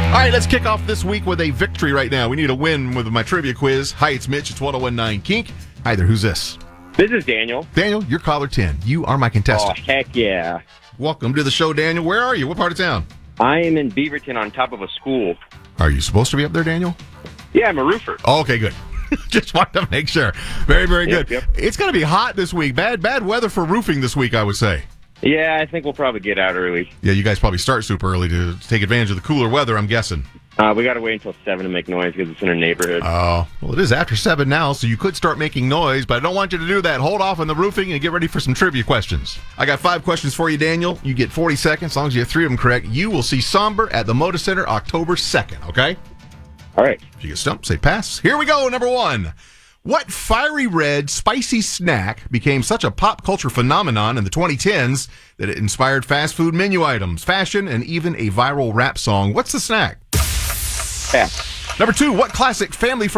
All right, let's kick off this week with a victory right now. We need a win with my trivia quiz. Hi, it's Mitch. It's 1019 Kink. Hi there, who's this? This is Daniel. Daniel, you're caller 10. You are my contestant. Oh, heck yeah. Welcome to the show, Daniel. Where are you? What part of town? I am in Beaverton on top of a school. Are you supposed to be up there, Daniel? Yeah, I'm a roofer. Oh, okay, good. Just wanted to make sure. Very, very good. Yep. It's going to be hot this week. Bad weather for roofing this week, I would say. Yeah, I think we'll probably get out early. Yeah, you guys probably start super early to take advantage of the cooler weather, I'm guessing. We got to wait until 7 to make noise because it's in our neighborhood. Oh, well, it is after 7 now, so you could start making noise, but I don't want you to do that. Hold off on the roofing and get ready for some trivia questions. I got 5 questions for you, Daniel. You get 40 seconds. As long as you have 3 of them correct, you will see Somber at the Moda Center October 2nd, okay? All right. If you get stumped, say pass. Here we go, number 1. What fiery red, spicy snack became such a pop culture phenomenon in the 2010s that it inspired fast food menu items, fashion, and even a viral rap song? What's the snack? Pass. Number 2, what classic family